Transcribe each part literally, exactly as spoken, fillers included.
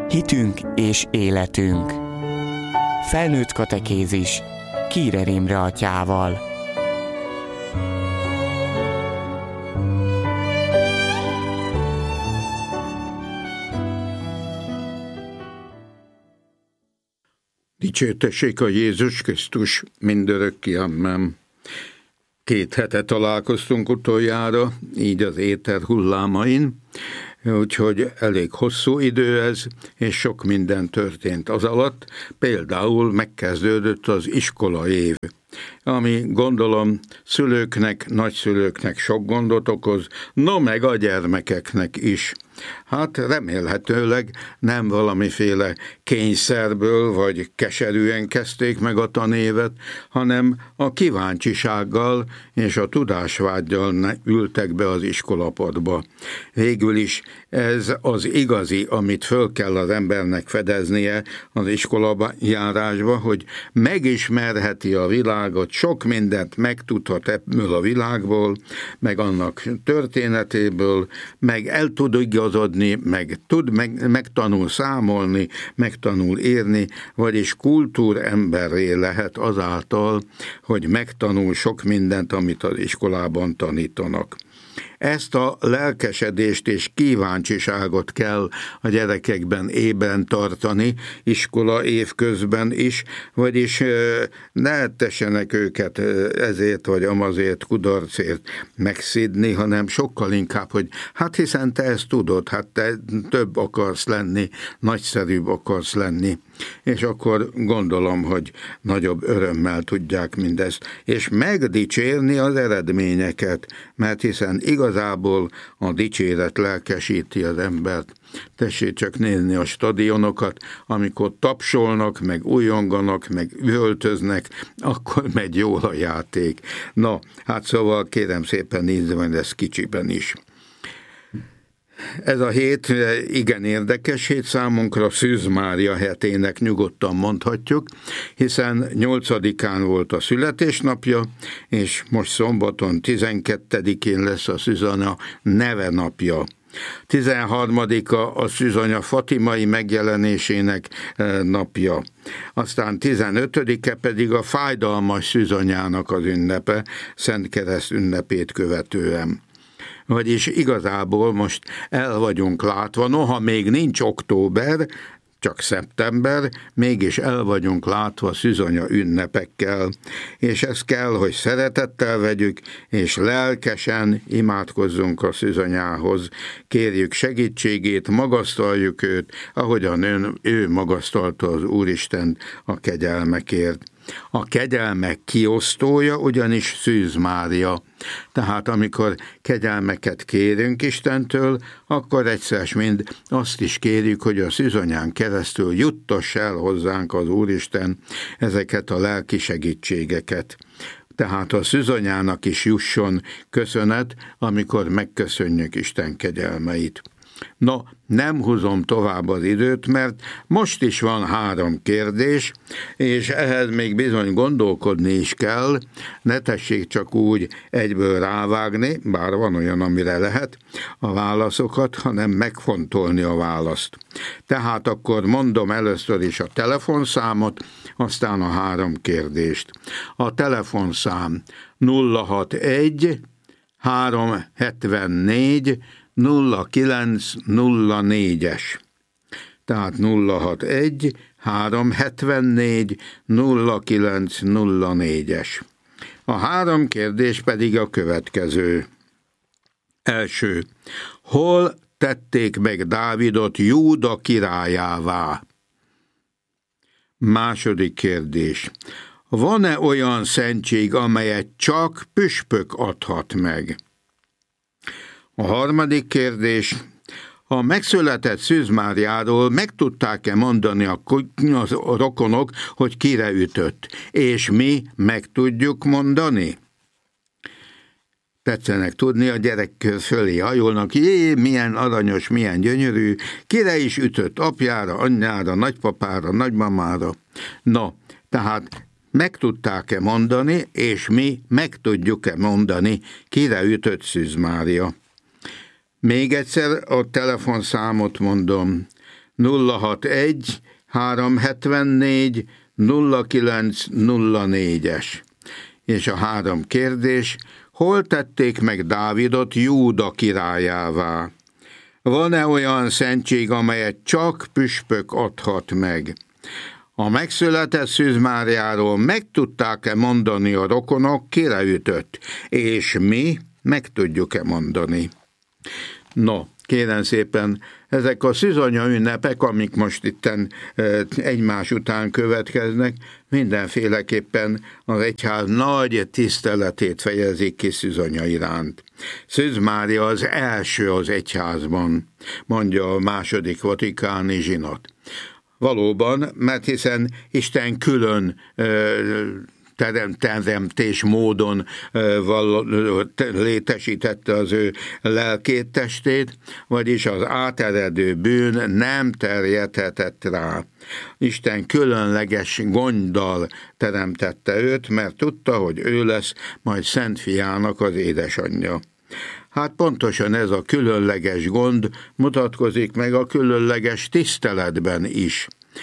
Hitünk és életünk. Felnőtt katekézis Kírer Imre atyával. Dicsértessék a Jézus Krisztus mindörökké, amen. Két hete találkoztunk utoljára, így az éter hullámain, úgyhogy elég hosszú idő ez, és sok minden történt az alatt. Például megkezdődött az iskola év, ami gondolom szülőknek, nagyszülőknek sok gondot okoz, no meg a gyermekeknek is. Hát remélhetőleg nem valamiféle kényszerből vagy keserűen kezdték meg a tanévet, hanem a kíváncsisággal és a tudásvággyal ültek be az iskolapadba. Végül is ez az igazi, amit föl kell az embernek fedeznie az iskolájárásba, hogy megismerheti a világot, sok mindent megtudhat ebből a világból, meg annak történetéből, meg el tud igazodni, meg tud, meg, megtanul számolni, megtanul írni, vagyis kultúremberré lehet azáltal, hogy megtanul sok mindent, amit az iskolában tanítanak. Ezt a lelkesedést és kíváncsiságot kell a gyerekekben ében tartani, iskola évközben is, vagyis ne tessenek őket ezért vagy amazért, kudarcért megszidni, hanem sokkal inkább, hogy hát hiszen te ezt tudod, hát te több akarsz lenni, nagyszerűbb akarsz lenni, és akkor gondolom, hogy nagyobb örömmel tudják mindezt, és megdicsérni az eredményeket, mert hiszen igazából a dicséret lelkesíti az embert. Tessék csak nézni a stadionokat, amikor tapsolnak, meg újonganak, meg üvöltöznek, akkor megy jól a játék. Na, hát szóval kérem szépen nézd majd ezt kicsiben is. Ez a hét igen érdekes hét számunkra, Szűz Mária hetének nyugodtan mondhatjuk, hiszen nyolcadikán volt a születésnapja, és most szombaton tizenkettedikén lesz a Szűzanya neve napja. tizenharmadika a Szűzanya fatimai megjelenésének napja. Aztán tizenötödike pedig a fájdalmas Szűzanyának az ünnepe, Szent Kereszt ünnepét követően. Vagyis igazából most el vagyunk látva, noha még nincs október, csak szeptember, mégis el vagyunk látva Szűzanya ünnepekkel, és ezt kell, hogy szeretettel vegyük, és lelkesen imádkozzunk a Szűzanyához, kérjük segítségét, magasztaljuk őt, ahogyan ő, ő magasztalta az Úristent a kegyelmekért. A kegyelmek kiosztója ugyanis Szűz Mária. Tehát amikor kegyelmeket kérünk Istentől, akkor egyszer mind azt is kérjük, hogy a Szűzanyán keresztül juttass el hozzánk az Úristen ezeket a lelki segítségeket. Tehát a Szűzanyának is jusson köszönet, amikor megköszönjük Isten kegyelmeit. No, nem húzom tovább az időt, mert most is van három kérdés, és ehhez még bizony gondolkodni is kell, ne tessék csak úgy egyből rávágni, bár van olyan, amire lehet a válaszokat, hanem megfontolni a választ. Tehát akkor mondom először is a telefonszámot, aztán a három kérdést. A telefonszám nulla hatvanegy háromszázhetvennégy nulla kilenc nulla négyes. Tehát nulla hatvanegy háromszázhetvennégy nulla kilenc nulla négyes. A három kérdés pedig a következő. Első. Hol tették meg Dávidot Júda királyává? Második kérdés. Van-e olyan szentség, amelyet csak püspök adhat meg? A harmadik kérdés, a megszületett Szűz Máriáról meg tudták-e mondani a, a rokonok, hogy kire ütött, és mi meg tudjuk mondani? Tetszenek tudni, a gyerek fölé hajolnak, jé, milyen aranyos, milyen gyönyörű, kire is ütött, apjára, anyjára, nagypapára, nagymamára. No, tehát meg tudták-e mondani, és mi meg tudjuk-e mondani, kire ütött Szűz Mária? Még egyszer a telefonszámot mondom, nulla hatvanegy háromszázhetvennégy nulla kilenc nulla négyes. És a három kérdés: hol tették meg Dávidot Júda királyává? Van-e olyan szentség, amelyet csak püspök adhat meg? A megszületett Szűz Máriáról meg tudták-e mondani a rokonok, kire ütött? És mi meg tudjuk-e mondani? No, kérem szépen, ezek a szűzanya ünnepek, amik most itten egymás után következnek, mindenféleképpen az egyház nagy tiszteletét fejezik ki szűzanya iránt. Szűz Mária az első az egyházban, mondja a második vatikáni zsinat. Valóban, mert hiszen Isten külön teremtés módon létesítette az ő lelkét, testét, vagyis az áteredő bűn nem terjedhetett rá. Isten különleges gonddal teremtette őt, mert tudta, hogy ő lesz majd Szent Fiának az édesanyja. Hát pontosan ez a különleges gond mutatkozik meg a különleges tiszteletben is.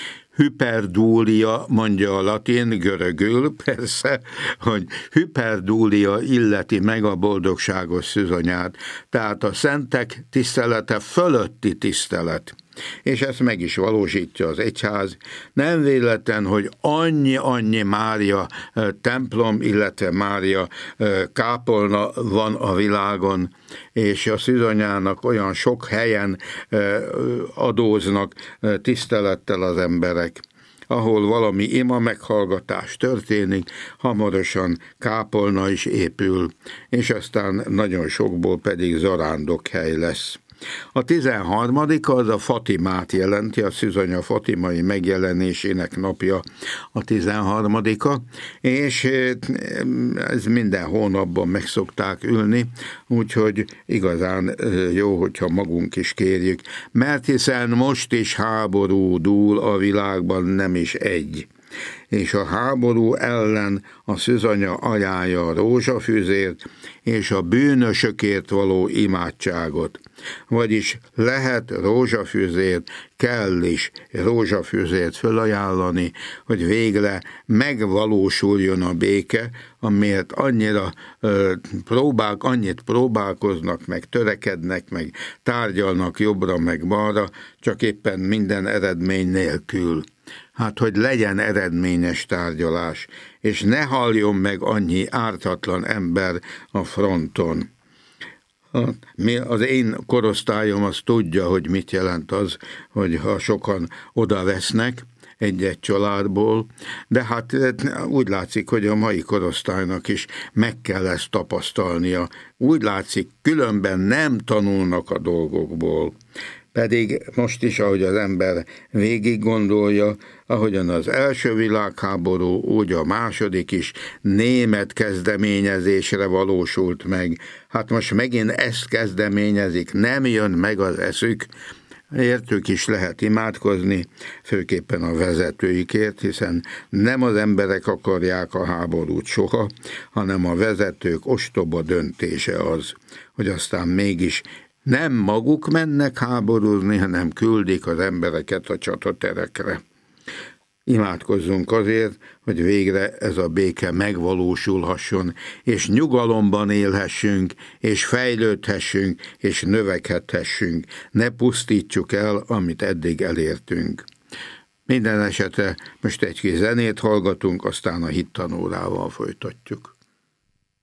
Hyperdúlia, mondja a latin, görögül persze, hogy hyperdúlia illeti meg a boldogságos szűzanyát, tehát a szentek tisztelete fölötti tisztelet. És ezt meg is valósítja az egyház. Nem véletlen, hogy annyi-annyi Mária templom, illetve Mária kápolna van a világon, és a szűzanyának olyan sok helyen adóznak tisztelettel az emberek. Ahol valami ima meghallgatás történik, hamarosan kápolna is épül, és aztán nagyon sokból pedig zarándokhely lesz. A tizenharmadik az a Fatimát jelenti, a szűzanya fatimai megjelenésének napja a tizenharmadika, és ez minden hónapban meg szokták ülni, úgyhogy igazán jó, hogyha magunk is kérjük, mert hiszen most is háború dúl a világban, nem is egy. És a háború ellen a szűzanya ajánlja a rózsafüzért és a bűnösökért való imádságot. Vagyis lehet rózsafüzért, kell is rózsafüzért fölajánlani, hogy végre megvalósuljon a béke, amiért annyira ö, próbák, annyit próbálkoznak, meg törekednek, meg tárgyalnak jobbra, meg balra, csak éppen minden eredmény nélkül. Hát, hogy legyen eredményes tárgyalás, és ne haljon meg annyi ártatlan ember a fronton. Az én korosztályom az tudja, hogy mit jelent az, hogy ha sokan oda vesznek egy-egy családból, de hát úgy látszik, hogy a mai korosztálynak is meg kell ezt tapasztalnia. Úgy látszik, különben nem tanulnak a dolgokból. Pedig most is, ahogy az ember végig gondolja, ahogyan az első világháború, úgy a második is német kezdeményezésre valósult meg. Hát most megint ezt kezdeményezik, nem jön meg az eszük, értük is lehet imádkozni, főképpen a vezetőikért, hiszen nem az emberek akarják a háborút soha, hanem a vezetők ostoba döntése az, hogy aztán mégis nem maguk mennek háborúzni, hanem küldik az embereket a csataterekre. Imádkozzunk azért, hogy végre ez a béke megvalósulhasson, és nyugalomban élhessünk, és fejlődhessünk, és növekedhessünk. Ne pusztítsuk el, amit eddig elértünk. Minden esetre most egy kis zenét hallgatunk, aztán a hittanórával folytatjuk.